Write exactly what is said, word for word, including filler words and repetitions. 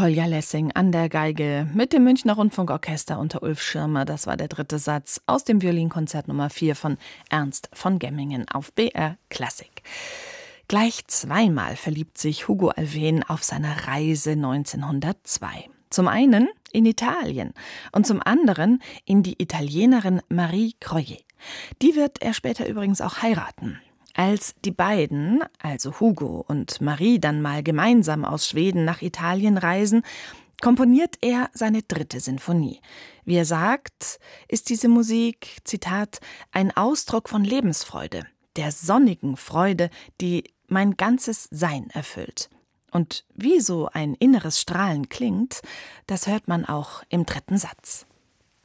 Kolja Lessing an der Geige mit dem Münchner Rundfunkorchester unter Ulf Schirmer. Das war der dritte Satz aus dem Violinkonzert Nummer vier von Ernst von Gemmingen auf B R Klassik. Gleich zweimal verliebt sich Hugo Alfvén auf seiner Reise neunzehnhundertzwei. Zum einen in Italien und zum anderen in die Italienerin Marie Croiet. Die wird er später übrigens auch heiraten. Als die beiden, also Hugo und Marie, dann mal gemeinsam aus Schweden nach Italien reisen, komponiert er seine dritte Sinfonie. Wie er sagt, ist diese Musik, Zitat, ein Ausdruck von Lebensfreude, der sonnigen Freude, die mein ganzes Sein erfüllt. Und wie so ein inneres Strahlen klingt, das hört man auch im dritten Satz.